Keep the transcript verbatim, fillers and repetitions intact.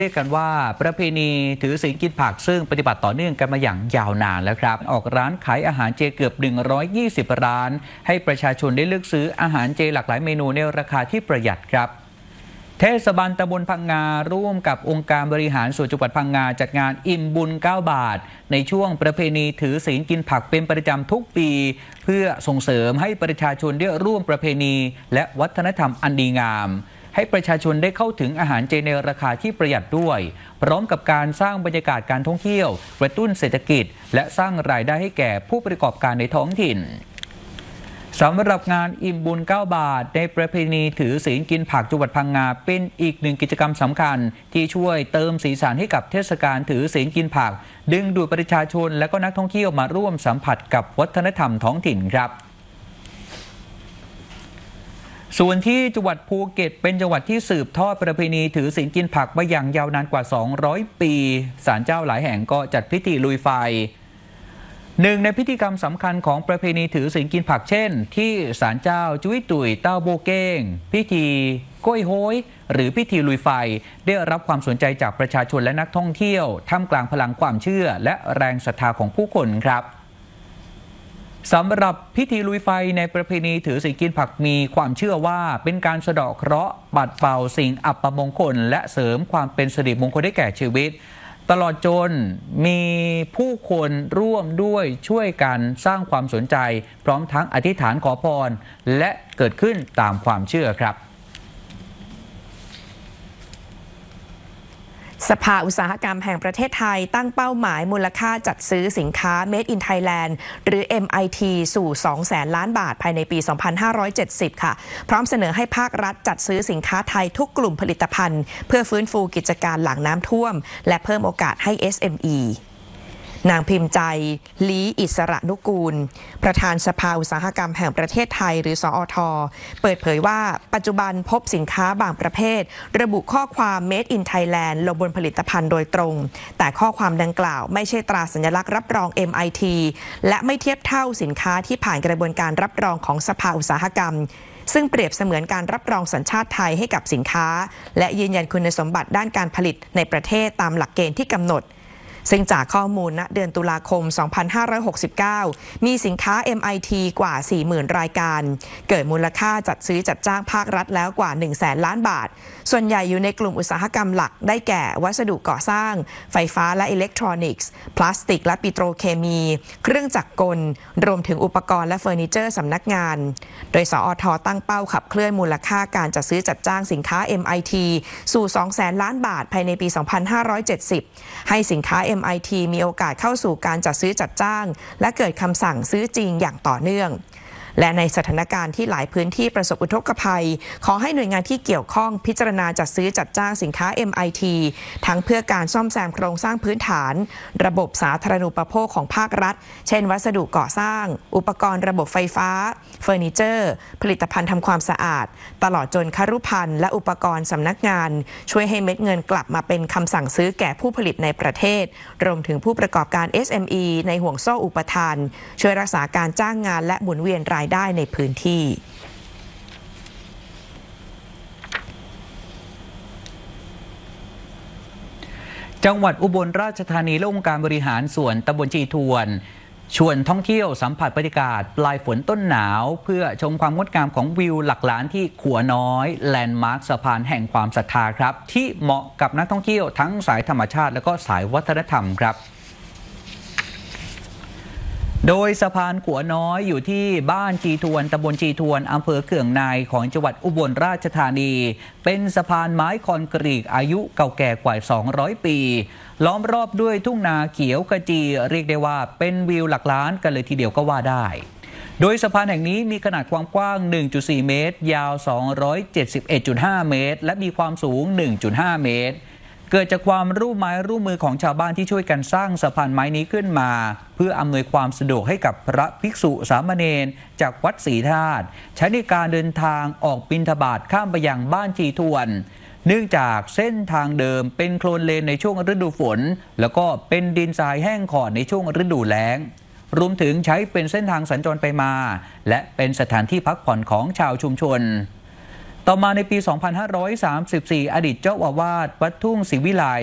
เรียกกันว่าประเพณีถือศีลกินผักซึ่งปฏิบัติต่อเนื่องกันมาอย่างยาวนานแล้วครับออกร้านขายอาหารเจเกือบหนึ่งร้อยยี่สิบร้านให้ประชาชนได้เลือกซื้ออาหารเจหลากหลายเมนูในราคาที่ประหยัดครับเทศบาลตำบลพังงาร่วมกับองค์การบริหารส่วนจังหวัดพังงาจัดงานอิ่มบุญเก้าบาทในช่วงประเพณีถือศีลกินผักเป็นประจำทุกปีเพื่อส่งเสริมให้ประชาชนได้ร่วมประเพณีและวัฒนธรรมอันดีงามให้ประชาชนได้เข้าถึงอาหารเจในราคาที่ประหยัดด้วยพร้อมกับการสร้างบรรยากาศการท่องเที่ยวกระตุ้นเศรษฐกิจและสร้างรายได้ให้แก่ผู้ประกอบการในท้องถิ่นสำหรับงานอิ่มบุญเก้าบาทในประเพณีถือศีลกินผักจังหวัดพังงาเป็นอีกหนึ่งกิจกรรมสำคัญที่ช่วยเติมสีสันให้กับเทศกาลถือศีลกินผักดึงดูดประชาชนและก็นักท่องเที่ยวมาร่วมสัมผัสกับวัฒนธรรมท้องถิ่นครับส่วนที่จังหวัดภูเก็ตเป็นจังหวัดที่สืบทอดประเพณีถือศีลกินผักมาอย่างยาวนานกว่าสองร้อยปีศาลเจ้าหลายแห่งก็จัดพิธีลุยไฟหนึ่งในพิธีกรรมสำคัญของประเพณีถือศีลกินผักเช่นที่ศาลเจ้าจุ้ยตุ๋ยเต้าโบเก้งพิธีก้อยโฮยหรือพิธีลุยไฟได้รับความสนใจจากประชาชนและนักท่องเที่ยวท่ามกลางพลังความเชื่อและแรงศรัทธาของผู้คนครับสำหรับพิธีลุยไฟในประเพณีถือศีลกินผักมีความเชื่อว่าเป็นการสะเดาะเคราะห์ปัดเป่าสิ่งอัปมงคลและเสริมความเป็นสิริมงคลให้แก่ชีวิตตลอดจนมีผู้คนร่วมด้วยช่วยกันสร้างความสนใจพร้อมทั้งอธิษฐานขอพรและเกิดขึ้นตามความเชื่อครับสภาอุตสาหกรรมแห่งประเทศไทยตั้งเป้าหมายมูลค่าจัดซื้อสินค้า Made in Thailand หรือ เอ็ม ไอ ที สู่ สองแสนล้านบาทภายในปี สองพันห้าร้อยเจ็ดสิบ ค่ะพร้อมเสนอให้ภาครัฐจัดซื้อสินค้าไทยทุกกลุ่มผลิตภัณฑ์เพื่อฟื้นฟูกิจการหลังน้ำท่วมและเพิ่มโอกาสให้ เอส เอ็ม อีนางพิมพ์ใจลีอิสระนุกูลประธานสภาอุตสาหกรรมแห่งประเทศไทยหรือสอท.เปิดเผยว่าปัจจุบันพบสินค้าบางประเภทระบุข้อความ Made in Thailand ลงบนผลิตภัณฑ์โดยตรงแต่ข้อความดังกล่าวไม่ใช่ตราสัญลักษณ์รับรอง เอ็ม ไอ ที และไม่เทียบเท่าสินค้าที่ผ่านกระบวนการรับรองของสภาอุตสาหกรรมซึ่งเปรียบเสมือนการรับรองสัญชาติไทยให้กับสินค้าและยืนยันคุณสมบัติด้านการผลิตในประเทศตามหลักเกณฑ์ที่กำหนดซึ่งจากข้อมูลณเดือนตุลาคม สองพันห้าร้อยหกสิบเก้า มีสินค้า เอ็ม ไอ ที กว่า สี่หมื่น รายการเกิดมูลค่าจัดซื้อจัดจ้างภาครัฐแล้วกว่า หนึ่งแสน ล้านบาทส่วนใหญ่อยู่ในกลุ่มอุตสาหกรรมหลักได้แก่วัสดุก่อสร้างไฟฟ้าและอิเล็กทรอนิกส์พลาสติกและปิโตรเคมีเครื่องจักรกลรวมถึงอุปกรณ์และเฟอร์นิเจอร์สำนักงานโดยสอท.ตั้งเป้าขับเคลื่อนมูลค่าการจัดซื้อจัดจ้างสินค้า เอ็ม ไอ ที สู่ สองแสน ล้านบาทภายในปี สองพันห้าร้อยเจ็ดสิบ ให้สินค้า เอ็ม ไอ ทีมีโอกาสเข้าสู่การจัดซื้อจัดจ้างและเกิดคำสั่งซื้อจริงอย่างต่อเนื่องและในสถานการณ์ที่หลายพื้นที่ประสบอุทกภัยขอให้หน่วยงานที่เกี่ยวข้องพิจารณาจัดซื้อจัดจ้างสินค้า เอ็ม ไอ ที ทั้งเพื่อการซ่อมแซมโครงสร้างพื้นฐานระบบสาธารณูปโภคของภาครัฐเช่นวัสดุก่อสร้างอุปกรณ์ระบบไฟฟ้าเฟอร์นิเจอร์ผลิตภัณฑ์ทำความสะอาดตลอดจนคฤภัณฑ์และอุปกรณ์สำนักงานช่วยให้เม็ดเงินกลับมาเป็นคำสั่งซื้อแก่ผู้ผลิตในประเทศรวมถึงผู้ประกอบการ เอส เอ็ม อี ในห่วงโซ่อุปทานช่วยรักษาการจ้างงานและหมุนเวียนรายได้ในพื้นที่จังหวัดอุบลราชธานีและองค์การบริหารส่วนตำบลจีทวนชวนท่องเที่ยวสัมผัสบรรยากาศปลายฝนต้นหนาวเพื่อชมความงดงามของวิวหลักล้านที่ขัวน้อยแลนด์มาร์คสะพานแห่งความศรัทธาครับที่เหมาะกับนักท่องเที่ยวทั้งสายธรรมชาติและก็สายวัฒนธรรมครับโดยสะพานขัวน้อยอยู่ที่บ้านจีทวนตำบลจีทวนอำเภอเขื่องในของจังหวัดอุบลราชธานีเป็นสะพานไม้คอนกรีตอายุเก่าแก่กว่าสองร้อยปีล้อมรอบด้วยทุ่งนาเขียวขจีเรียกได้ว่าเป็นวิวหลักล้านกันเลยทีเดียวก็ว่าได้โดยสะพานแห่งนี้มีขนาดความกว้าง หนึ่งจุดสี่ เมตรยาว สองร้อยเจ็ดสิบเอ็ดจุดห้า เมตรและมีความสูง หนึ่งจุดห้า เมตรเกิดจากความร่วมไม้ร่วมมือของชาวบ้านที่ช่วยกันสร้างสะพานไม้นี้ขึ้นมาเพื่ออำนวยความสะดวกให้กับพระภิกษุสามเณรจากวัดศรีธาตุใช้ในการเดินทางออกบิณฑบาตข้ามไปยังบ้านจีทวนเนื่องจากเส้นทางเดิมเป็นโคลนเลนในช่วงฤดูฝนแล้วก็เป็นดินทรายแห้งขอดในช่วงฤดูแล้งรวมถึงใช้เป็นเส้นทางสัญจรไปมาและเป็นสถานที่พักผ่อนของชาวชุมชนต่อมาในปี สองพันห้าร้อยสามสิบสี่ อดีตเจ้าอาวาสวัดทุ่งศรีวิไล